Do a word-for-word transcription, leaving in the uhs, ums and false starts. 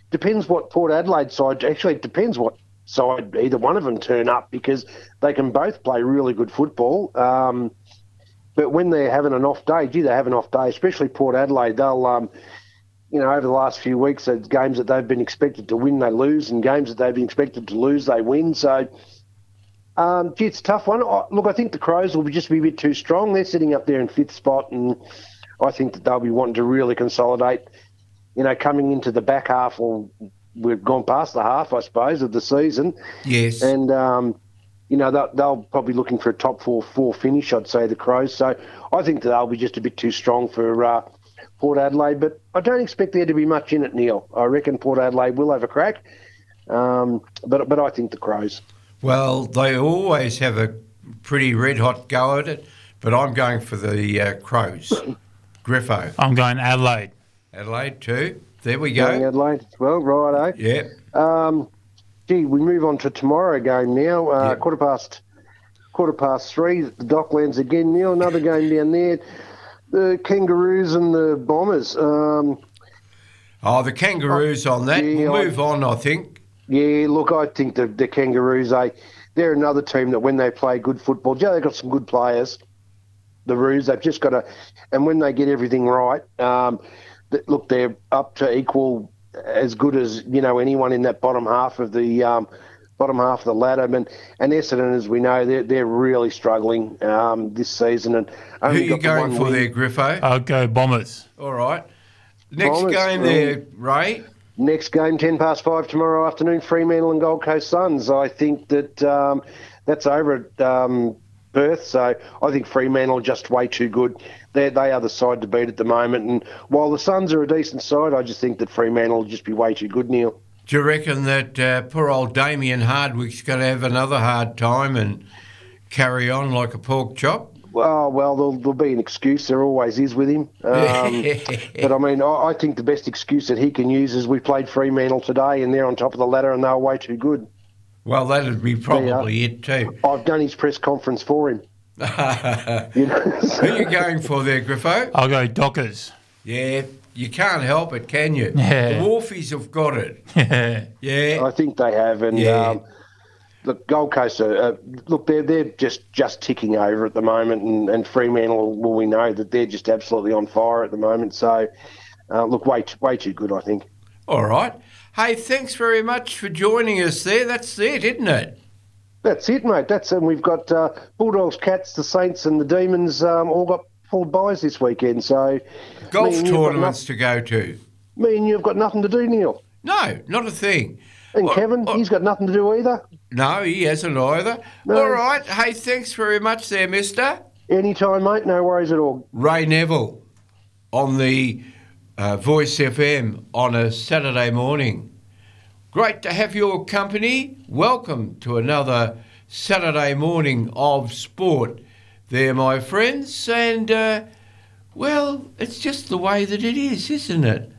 depends what Port Adelaide side. Actually, it depends what side either one of them turn up, because they can both play really good football. Um, but when they're having an off day, gee, they have an off day, especially Port Adelaide. They'll, um, you know, over the last few weeks, the games that they've been expected to win, they lose, and games that they've been expected to lose, they win. So, um, gee, it's a tough one. Look, I think the Crows will just be a bit too strong. They're sitting up there in fifth spot, and I think that they'll be wanting to really consolidate, you know, coming into the back half, or we've gone past the half, I suppose, of the season. Yes. And, um, you know, they'll, they'll probably looking for a top four four finish, I'd say, the Crows. So I think that they'll be just a bit too strong for uh, Port Adelaide. But I don't expect there to be much in it, Neil. I reckon Port Adelaide will have a crack. Um, but but I think the Crows. Well, they always have a pretty red-hot go at it, but I'm going for the uh, Crows. Griffo. I'm going Adelaide. Adelaide too. There we go. Going Adelaide as well, righto. Yeah. Um, gee, we move on to tomorrow game now. Uh, Yeah. Quarter past, quarter past three. The Docklands again, Neil. Another game down there. The Kangaroos and the Bombers. Um, Oh, the Kangaroos on that. Yeah, We'll move on, I think. yeah, look, I think the, the Kangaroos, they, they're another team that when they play good football, yeah, they've got some good players. The Roos, they've just got to, and when they get everything right, um, th- look, they're up to equal as good as, you know, anyone in that bottom half of the um, bottom half of the ladder. And, and Essendon, as we know, they're, they're really struggling um, this season. And Who only are you got the going one for win. there, Griffo? I'll go Bombers. All right. Next Bombers, game well- there, Ray. Next game, ten past five tomorrow afternoon, Fremantle and Gold Coast Suns. I think that um, that's over at um, Perth, so I think Fremantle are just way too good. They're, they are the side to beat at the moment, and while the Suns are a decent side, I just think that Fremantle will just be way too good, Neil. Do you reckon that uh, poor old Damien Hardwick's going to have another hard time and carry on like a pork chop? Oh, well, there'll, there'll be an excuse. There always is with him. Um, but, I mean, I, I think the best excuse that he can use is we played Fremantle today and they're on top of the ladder and they're way too good. Well, that'd be probably it too. I've done his press conference for him. You know, Who are you going for there, Griffo? I'll go Dockers. Yeah, you can't help it, can you? Yeah. The Wolfies have got it. Yeah. Yeah. I think they have. And Yeah. um, look, Gold Coast, are, uh, look, they're, they're just, just ticking over at the moment. And, and Fremantle, well, we know that they're just absolutely on fire at the moment. So, uh, look, way, t- way too good, I think. All right. Hey, thanks very much for joining us there. That's it, isn't it? That's it, mate. That's and we've got uh, Bulldogs, Cats, the Saints, and the Demons um, all got full buys this weekend. So Golf me and you've got tournaments to go to. no- me and you've got nothing to do, Neil. No, not a thing. And Well, Kevin, well- he's got nothing to do either. No, he hasn't either. No. All right. Hey, thanks very much there, mister. Anytime, mate. No worries at all. Ray Neville on the uh, Voice F M on a Saturday morning. Great to have your company. Welcome to another Saturday morning of sport there, my friends. And, uh, well, it's just the way that it is, isn't it?